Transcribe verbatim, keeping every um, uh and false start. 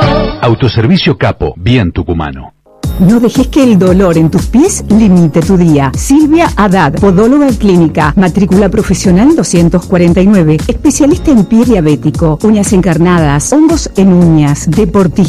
Capo. Autoservicio Capo, bien tucumano. No dejes que el dolor en tus pies limite tu día. Silvia Haddad, podóloga clínica, matrícula profesional doscientos cuarenta y nueve, especialista en pie diabético, uñas encarnadas, hongos en uñas, deportista.